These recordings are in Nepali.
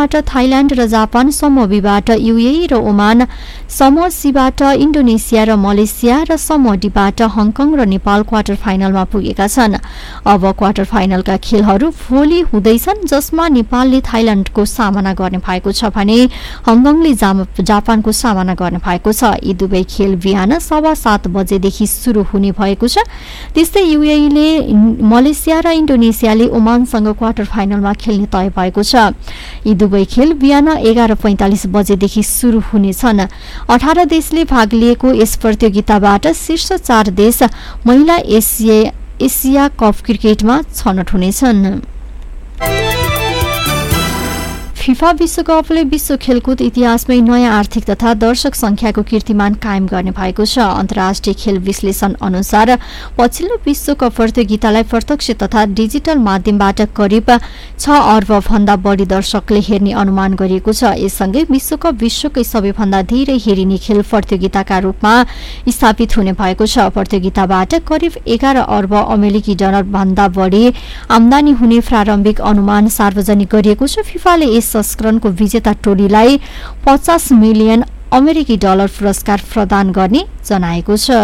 बीबाट थाइल्याण्ड र जापान, समूह बीबाट युएई र ओमान, समूह सीबाट इन्डोनेसिया र मलेसिया र समूह डीबाट हङकङ र नेपाल क्वार्टर फाइनलमा पुगेका छन्। अब क्वार्टर फाइनलका खेलहरू भोलि हुँदैछन्, जसमा नेपालले थाइल्याण्डको सामना गर्ने भएको छ भने हङकङले जापानको सामना गर्ने भएको छ। यी दुवै खेल बिहान 7:15 बजेदेखि सुरु हुने भएको छ। त्यस्तै युएईले मलेसिया र इन्डोनेसियाले ओमानसँग क्वार्टर फाइनलमा खेल्ने तय भएको छ। यी दुवै खेल बिहान 11:45 बजेदेखि सुरु हुनेछन्। 18 देशले भाग लिएको यस प्रतियोगिताबाट शीर्ष 4 देश महिला एसिया कप क्रिकेटमा छनौट हुनेछन्। फिफा विश्वकपले विश्व खेलकुद इतिहासमै नयाँ आर्थिक तथा दर्शक संख्याको कीर्तिमान कायम गर्ने भएको छ। अन्तर्राष्ट्रिय खेल विश्लेषण अनुसार पछिल्लो विश्वकप प्रतियोगितालाई प्रत्यक्ष तथा डिजिटल माध्यमबाट करिब 6 अर्ब भन्दा बढी दर्शकले हेर्ने अनुमान गरिएको छ। यससँगै विश्वकप विश्वकै सबैभन्दा धेरै हेरिने खेल प्रतियोगिताका रूपमा स्थापित हुने भएको छ। प्रतियोगिताबाट करिब 11 अर्ब अमेरिकी डलर भन्दा बढी आमदानी हुने प्रारम्भिक अनुमान सार्वजनिक गरिएको छ। फिफाले यस संस्करणको विजेता टोलीलाई 50 मिलियन अमेरिकी डलर पुरस्कार प्रदान गर्ने जनाएको छ।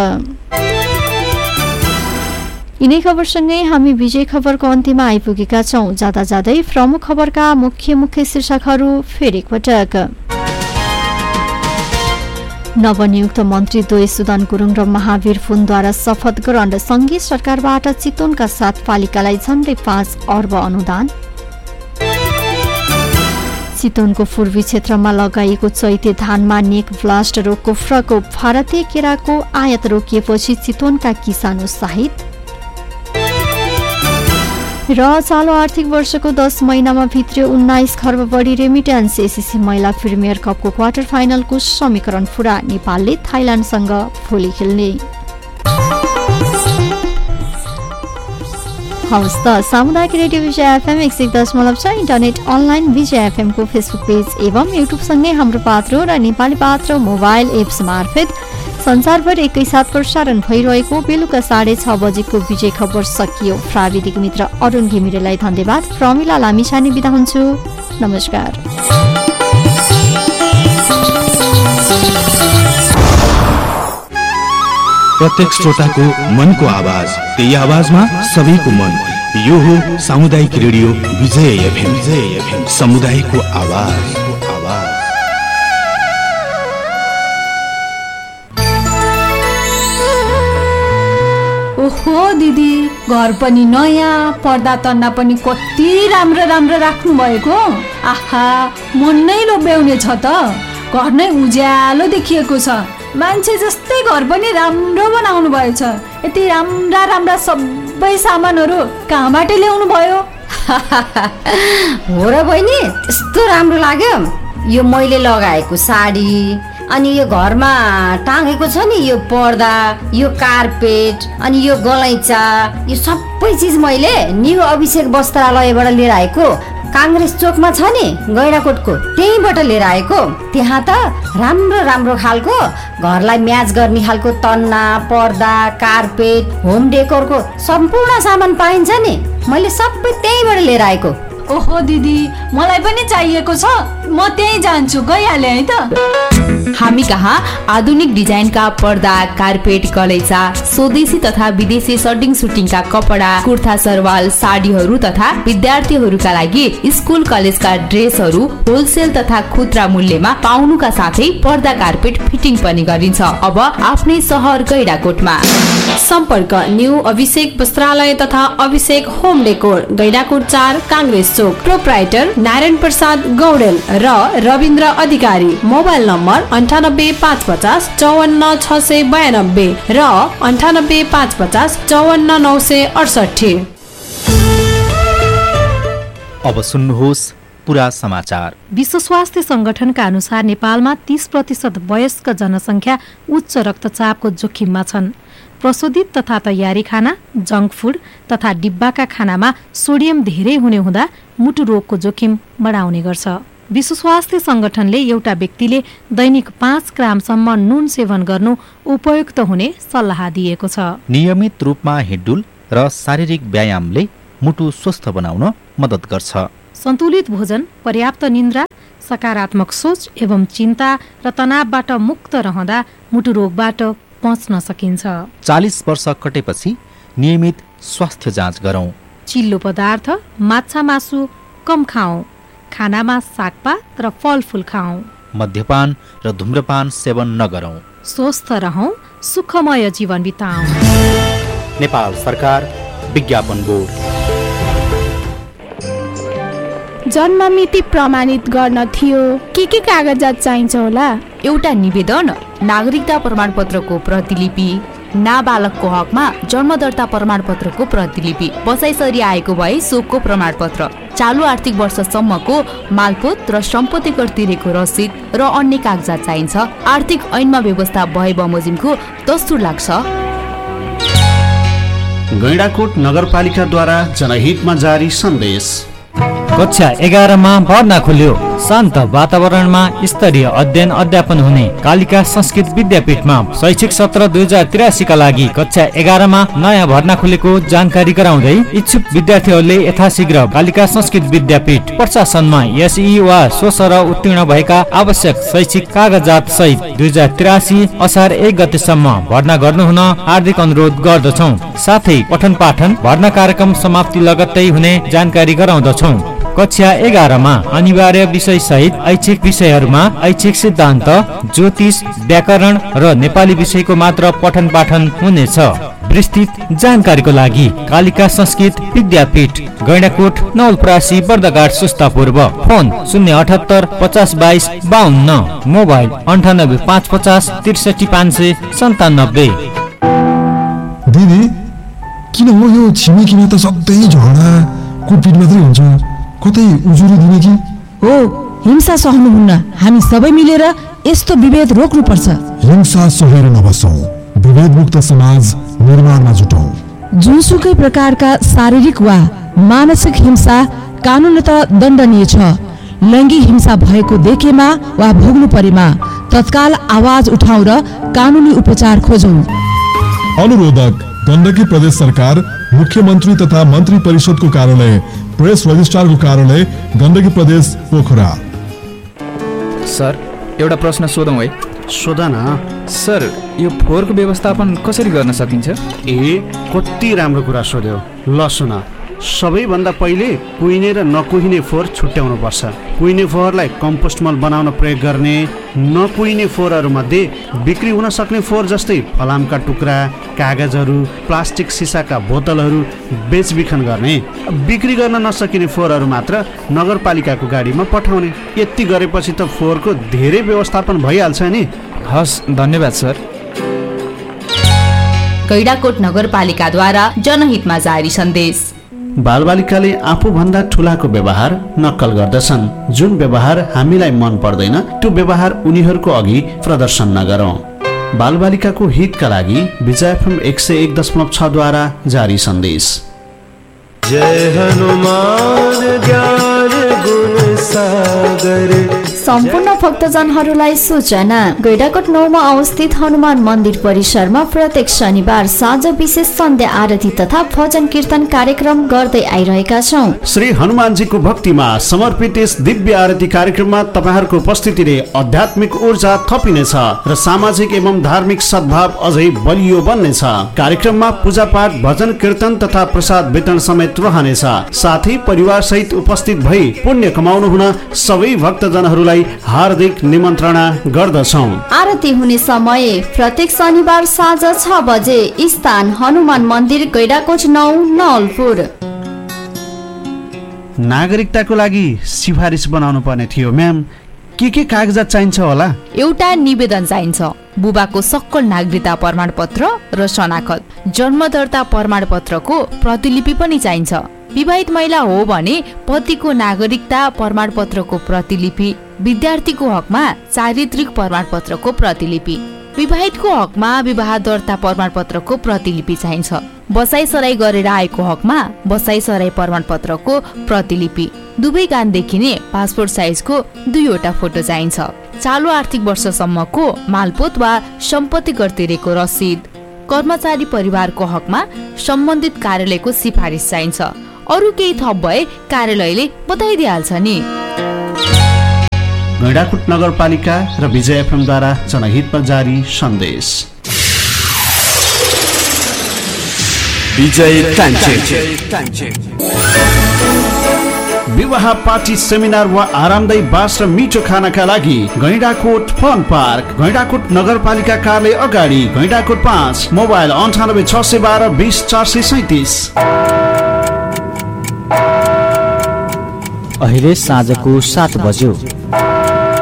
यिनै खबरसँगै हामी विजय खबरको अन्त्यमा आइपुगेका छौं। जाँदा जाँदै प्रमुख खबरका मुख्य शीर्षकहरू फेरि एकपटक। नवनियुक्त मन्त्री द्वय सुदन गुरुङ र महावीर फुनद्वारा शपथ ग्रहण। संघीय सरकारबाट चितवनका 7 पालिकालाई झण्डै 5 अर्ब अनुदान। चितवनको पूर्वी क्षेत्रमा लगाइएको चैते धानमा नेक ब्लास्ट रोगको प्रकोप। भारतीय केराको आयात रोकिएपछि चितवनका किसान उत्साहित। र चालु आर्थिक वर्षको 10 महिनामा भित्रियो 19 खर्ब बढी रेमिट्यान्स। एसिसी महिला प्रिमियर कपको क्वार्टर फाइनलको समीकरण पूरा। नेपालले थाइल्याण्डसँग भोलि खेल्ने। हवस् त, सामुदायिक रेडियो विजय एफएम 101.6, इन्टरनेट अनलाइन विजय एफएम को फेसबुक पेज एवं युट्युब सँगै हाम्रो पात्रो र नेपाली पात्रो मोबाइल एप्स मार्फत संसारभर एकैसाथ प्रसारण भइरहेको बेलुका 6:30 बजेको विजय खबर सकियो। प्राविधिक मित्र अरुण घिमिरेलाई धन्यवाद। प्रमिला लामिछाने बिदा हुन्छु। नमस्कार। प्रत्येक श्रोताको मनको आवाज, त्यही आवाजमा सबैको मन। यो हो सामुदायिक रेडियो विजय एफएम, समुदायको आवाज। ओहो दिदी, घर पनि नयाँ, पर्दा तन्ना पनि कति राम्रो राख्नु भएको। आहा, मन नै लोभ्याउने छ त। घर नै उज्यालो देखिएको छ। मान्छे जस्तै घर पनि राम्रो बनाउनु भएछ। यति राम्रा सबै सामानहरू कहाँबाट ल्याउनु भयो? हो र बहिनी, त्यस्तो राम्रो लाग्यो। यो मैले लगाएको साडी, अनि यो घरमा टाँगेको छ नि यो पर्दा, यो कार्पेट, अनि यो गलैँचा, यो सबै चिज मैले न्यू अभिषेक वस्त्रालयबाट लिएर आएको। काङ्ग्रेस चोकमा छ नि गैडाकोटको, त्यहीँबाट लिएर आएको। त्यहाँ त राम्रो खालको घरलाई म्याच गर्ने खालको तन्ना, पर्दा, कार्पेट, होम डेकोरको सम्पूर्ण सामान पाइन्छ नि। मैले सबै त्यहीँबाट लिएर आएको। ओहो दिदी, मलाई पनि चाहिएको छ। म त्यहीँ जान्छु, गइहालेँ है त। हामी कहाँ आधुनिक डिजाइनका पर्दा, कार्पेट, गलैँचा, स्वदेशी तथा विदेशी सर्टिङ सुटिङका कपडा, कुर्ता सरवाल, साडीहरू तथा विद्यार्थीहरूका लागि स्कुल कलेजका ड्रेसहरू होलसेल तथा खुद्रा मूल्यमा पाउनुका साथै पर्दा, कार्पेट फिटिङ पनि गरिन्छ। अब आफ्नै सहर गैडाकोटमा। सम्पर्क न्यू अभिषेक वस्त्रालय तथा अभिषेक होम डेकोर, गैडाकोट 4, काङ्ग्रेस चोक। प्रोप्राइटर नारायण प्रसाद गौडेल र रविन्द्र अधिकारी। मोबाइल नम्बर 98 550 54 692 र 98 550 54 968। अब सुन्नुहोस् पुरा समाचार। विश्व स्वास्थ्य संगठनका अनुसार नेपालमा 30% वयस्क जनसङ्ख्या उच्च रक्तचापको जोखिममा छन्। प्रशोधित तथा तयारी खाना, जङ्क फुड तथा डिब्बाका खानामा सोडियम धेरै हुने हुँदा मुटु रोगको जोखिम बढाउने गर्छ। विश्व स्वास्थ्य संगठनले एउटा व्यक्तिले दैनिक 5 ग्रामसम्म नुन सेवन गर्नु उपयुक्त हुने सल्लाह दिएको छ। नियमित रूपमा हिँडडुल र शारीरिक व्यायामले मुटु स्वस्थ बनाउन मद्दत गर्छ। सन्तुलित भोजन, पर्याप्त निन्द्रा, सकारात्मक सोच एवं चिन्ता र तनावबाट मुक्त रहँदा मुटु रोगबाट बच्न सकिन्छ। 40 वर्ष कटेपछि नियमित स्वास्थ्य जाँच गरौँ। चिल्लो पदार्थ, माछा मासु कम खाऊ। खानामा सागपात र फलफुल खाऊ। मद्यपान र धूम्रपान सेवन नगरौँ। स्वस्थ रहौं, सुखमय जीवन बिताऊ। नेपाल सरकार, विज्ञापन बोर्ड। जन्म मिति प्रमाणित गर्न थियो के कागजात चाहिन्छ होला? एउटा निवेदन, नागरिकता प्रमाणपत्रको प्रतिलिपि, नाबालकको हकमा जन्म दर्ता प्रमाणपत्रको प्रतिलिपि, बसाइसरी आएको भए सोको प्रमाणपत्र, चालु आर्थिक वर्षसम्मको मालपोत र सम्पत्ति कर तिरेको रसिद र अन्य कागजात चाहिन्छ। आर्थिक ऐनमा व्यवस्था भए बमोजिमको दस्तुर लाग्छ। गैंडाकोट नगरपालिकाद्वारा जनहितमा जारी सन्देश। कक्षा 11 मा भर्ना खुल्यो। शान्त वातावरणमा स्तरीय अध्ययन अध्यापन हुने कालिका संस्कृत विद्यापीठमा शैक्षिक सत्र 2083 का लागि कक्षा 11 मा नयाँ भर्ना खुलेको जानकारी गराउँदै इच्छुक विद्यार्थीहरूले यथाशीघ्र कालिका संस्कृत विद्यापीठ प्रशासनमा एसई वा सोसर उत्तीर्ण भएका आवश्यक शैक्षिक कागजात सहित 2083 असार 1 गतेसम्म भर्ना गर्नुहुन हार्दिक अनुरोध गर्दछौं। साथै पठन पाठन भर्ना कार्यक्रम समाप्ति लगत्तै हुने जानकारी गराउँदछौं। कक्षा 11 मा अनिवार्य विषय सहित ऐच्छिक विषयहरूमा ऐच्छिक सिद्धान्त, ज्योतिष, व्याकरण र नेपाली विषयको मात्र पठन पाठन हुनेछ। विस्तृत जानकारीको लागि कालिका संस्कृत विद्यापीठ, गैंडाकोट, नवलपरासी, बर्दघाट, सुस्ता पूर्व। Phone 078 50 22 52, mobile 98 550 63 597। दिदी किन हो यो छिमेकीमा त सधैँ झगडा कुटपिट मात्रै हुन्छ, कतै उजुरी दिने कि? हो, हिंसा सहनुहुन्न। हामी सबै मिलेर यस्तो विभेद रोक्नुपर्छ। हिंसा सहेर नबसौं, विभेद मुक्त समाज निर्माणमा जुटौं। जुनसुकै प्रकारका शारीरिक वा मानसिक हिंसा कानुनतः दण्डनीय छ। लैङ्गिक हिंसा भएको देखेमा वा भोग्नु परेमा तत्काल आवाज उठाउँ र कानुनी उपचार खोजौं। अनुरोधक गण्डकी प्रदेश सरकार, मुख्यमन्त्री तथा मन्त्री परिषदको कार्यालय, प्रेस रजिस्ट्रारको कार्यालय, गण्डकी प्रदेश, पोखरा। सर, एउटा प्रश्न सोधौँ है? सोध न। सर, यो फोहोरको व्यवस्थापन कसरी गर्न सकिन्छ? कति राम्रो कुरा सोध्यो। ल सुन, सबैभन्दा पहिले कुहिने र नकुहिने फोहोर छुट्याउनु पर्छ। कुहिने फोहोरलाई कम्पोस्ट मल बनाउन प्रयोग गर्ने, नकुहिने फोहोरहरू मध्ये बिक्री हुन सक्ने फोहोर जस्तै फलामका टुक्रा, कागजहरू, प्लास्टिक सिसाका बोतलहरू बेचबिखन गर्ने, बिक्री गर्न नसकिने फोहोरहरू मात्र नगरपालिकाको गाडीमा पठाउने। यति गरेपछि त फोहोरको धेरै व्यवस्थापन भइहाल्छ नि। हस्, धन्यवाद सर। गैंडाकोट नगरपालिकाद्वारा जनहितमा जारी सन्देश। बालबालिकाले आफूभन्दा ठुलाको व्यवहार नक्कल गर्दछन्। जुन व्यवहार हामीलाई मन पर्दैन त्यो व्यवहार उनीहरूको अघि प्रदर्शन नगरौं। बालबालिकाको हितका लागि विजय FM 101.6 द्वारा जारी सन्देश। जय हनुमान ज्ञान गुण सागर। सम्पूर्ण भक्तजनहरूलाई सूचना, गैंडाकोट 9 मा अवस्थित हनुमान मन्दिर परिसरमा प्रत्येक शनिबार साँझ विशेष सन्ध्या आरती तथा भजन कीर्तन कार्यक्रम गर्दै आइरहेका छौं। श्री हनुमानजीको भक्तिमा समर्पित यस दिव्य आरती कार्यक्रममा तपाईहरुको उपस्थितिले आध्यात्मिक ऊर्जा थपिनेछ र सामाजिक एवं धार्मिक सद्भाव अझै बलियो बन्नेछ। कार्यक्रममा पूजापाठ, भजन कीर्तन तथा प्रसाद वितरण समेत रहनेछ। साथै परिवार सहित उपस्थित भई पुण्य कमाउनु हुन सबै भक्तजनहरूलाई हार्दिक निमन्त्रणा गर्दछौं। आरती हुने समय प्रत्येक शनिबार साँझ 6 बजे। स्थान हनुमान मन्दिर, गैंडाकोट 9, नवलपुर। नागरिकताको लागि सिफारिस बनाउनु पर्ने थियो म्याम, के कागजात चाहिन्छ होला? एउटा निवेदन चाहिन्छ, बुबाको सक्कल नागरिकता प्रमाणपत्र र शनाखत, जन्म दर्ता प्रमाणपत्रको प्रतिलिपि पनि चाहिन्छ। विवाहित महिला हो भने पतिको नागरिकता प्रमाणपत्रको प्रतिलिपि, विद्यार्थीको हकमा चारित्रिक प्रमाणपत्रको प्रतिलिपि, विवाहितको हकमा विवाह दर्ता प्रमाणपत्रको प्रतिलिपि चाहिन्छ। बसाइसराई गरेर आएको हकमा बसाइसराई प्रमाणपत्रको प्रतिलिपि, दुवै कान देखिने पासपोर्ट साइजको 2वटा फोटो चाहिन्छ। चालु आर्थिक वर्षसम्मको मालपोत वा सम्पत्ति कर तिरेको रसिद, कर्मचारी परिवारको हकमा सम्बन्धित कार्यालयको सिफारिस चाहिन्छ। अरू केही थप भए कार्यालयले बताइदिइहाल्छ नि। गैंडाकोट नगरपालिका र विजय एफएमद्वारा जनहितमा जारी सन्देश। विजय विवाह पार्टी सेमिनार वा आरामदायी बास र मिठो खानाका लागि गैंडाकोट फन पार्क, गैंडाकोट नगरपालिका कार्यालय अगाडि, गैंडाकोट 5, मोबाइल 9861120437। अहिले साँझको 7 बज्यो।